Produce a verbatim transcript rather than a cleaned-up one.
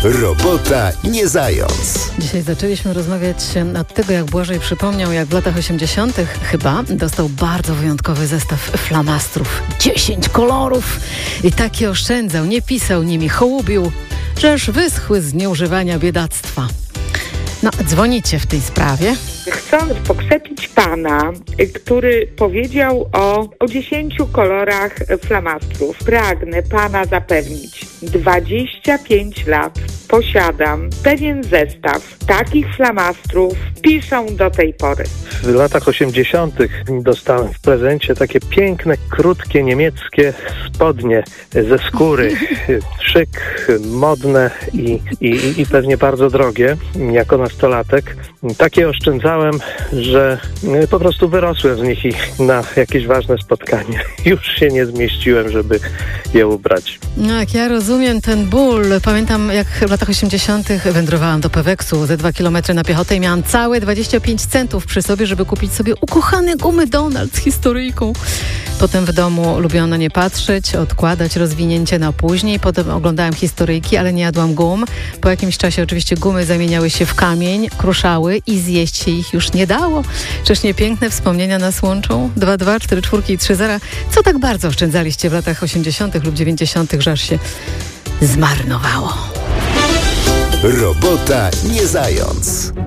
Robota nie zając. Dzisiaj zaczęliśmy rozmawiać od tego, jak Błażej przypomniał, jak w latach osiemdziesiątych chyba dostał bardzo wyjątkowy zestaw flamastrów. Dziesięć kolorów i takie oszczędzał, nie pisał nimi, hołubił, że aż wyschły z nieużywania biedactwa. No, dzwonicie w tej sprawie. Chcąc pokrzepić pana, który powiedział o, o dziesięciu kolorach flamastrów, pragnę pana zapewnić, dwadzieścia pięć lat posiadam pewien zestaw takich flamastrów, piszą do tej pory. W latach osiemdziesiątych dostałem w prezencie takie piękne, krótkie, niemieckie spodnie ze skóry. Szyk, modne i, i, i pewnie bardzo drogie jako nastolatek. Takie oszczędzałem, że po prostu wyrosłem z nich i na jakieś ważne spotkanie już się nie zmieściłem, żeby je ubrać. No jak ja rozumiem ten ból. Pamiętam, jak w latach osiemdziesiątych wędrowałam do Peweksu ze dwa kilometry na piechotę i miałam całe dwadzieścia pięć centów przy sobie, żeby kupić sobie ukochane gumy Donald z historyjką. Potem w domu lubiłam na nie patrzeć, odkładać rozwinięcie na później. Potem oglądałam historyjki, ale nie jadłam gum. Po jakimś czasie oczywiście gumy zamieniały się w kamień, kruszały i zjeść się ich już nie dało. Czyż nie piękne wspomnienia nas łączą? dwa dwa, cztery czwórki i trzy zera. Co tak bardzo oszczędzaliście w latach osiemdziesiątych lub dziewięćdziesiątych, że aż się zmarnowało? Robota nie zając.